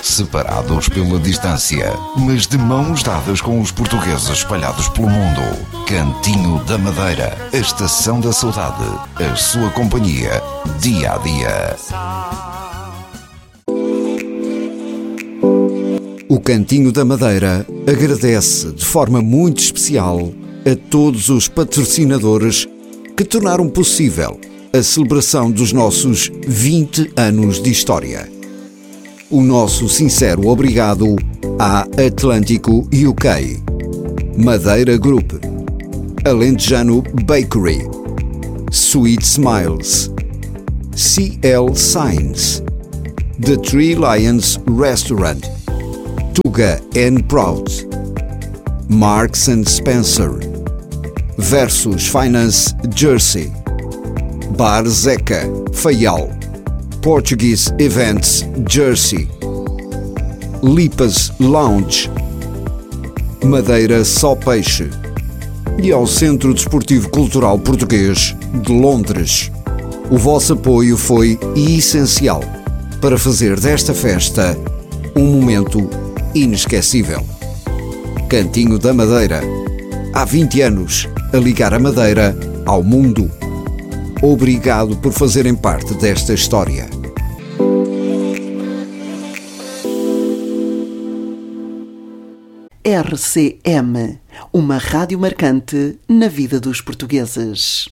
separados pela distância, mas de mãos dadas com os portugueses espalhados pelo mundo. Cantinho da Madeira, a estação da saudade, a sua companhia, dia a dia. O Cantinho da Madeira agradece de forma muito especial a todos os patrocinadores que tornaram possível a celebração dos nossos 20 anos de história. O nosso sincero obrigado à Atlântico UK, Madeira Group, Alentejano Bakery, Sweet Smiles, CL Signs, The Three Lions Restaurant, Tuga & Proud, Marks & Spencer, Versus Finance Jersey, Bar Zeca, Faial, Portuguese Events Jersey, Lipas Lounge, Madeira Só Peixe e ao Centro Desportivo Cultural Português de Londres. O vosso apoio foi essencial para fazer desta festa um momento inesquecível. Cantinho da Madeira, há 20 anos a ligar a Madeira ao mundo. Obrigado por fazerem parte desta história. RCM, uma rádio marcante na vida dos portugueses.